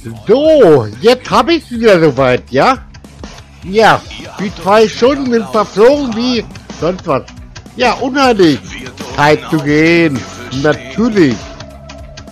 So, jetzt habe ich wieder soweit, ja? Ja, wie 2 Stunden sind verflogen wie sonst was. Ja, unheimlich. Zeit zu gehen. Natürlich.